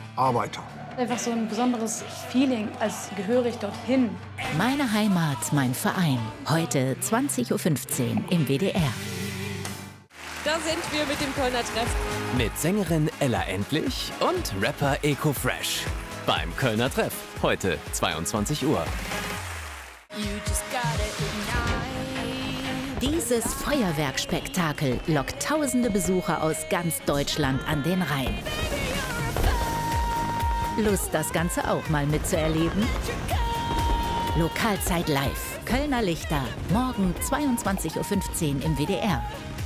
Arbeiter. Einfach so ein besonderes Feeling, als gehöre ich dorthin. Meine Heimat, mein Verein. Heute 20:15 Uhr im WDR. Da sind wir mit dem Kölner Treff. Mit Sängerin Ella Endlich und Rapper Eko Fresh. Beim Kölner Treff. Heute 22 Uhr. Dieses Feuerwerkspektakel lockt tausende Besucher aus ganz Deutschland an den Rhein. Lust, das Ganze auch mal mitzuerleben? Lokalzeit live. Kölner Lichter. Morgen 22:15 Uhr im WDR.